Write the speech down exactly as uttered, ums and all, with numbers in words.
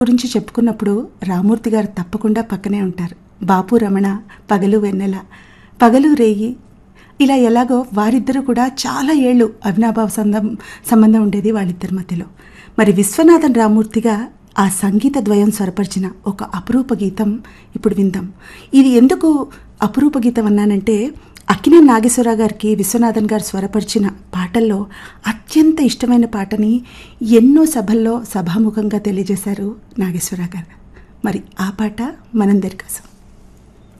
గురించి చెప్పుకున్నప్పుడు రామూర్తి గారు తప్పకుండా పక్కనే ఉంటారు. బాపు రమణ, పగలు వెన్నెల, పగలు రేయి, ఇలా ఎలాగో వారిద్దరూ కూడా చాలా ఏళ్ళు అవినాభావ సందం సంబంధం ఉండేది వాళ్ళిద్దరి మధ్యలో. మరి విశ్వనాథన్ రామూర్తిగా ఆ సంగీత ద్వయం స్వరపరిచిన ఒక అపురూప గీతం ఇప్పుడు విందాం. ఇది ఎందుకు అపురూప గీతం అన్నానంటే, అక్కినేని నాగేశ్వరరావు గారికి విశ్వనాథన్ గారు స్వరపరిచిన పాటల్లో అత్యంత ఇష్టమైన పాటని ఎన్నో సభల్లో సభాముఖంగా తెలియజేశారు నాగేశ్వరరావు గారు. మరి ఆ పాట మనందరి కోసం.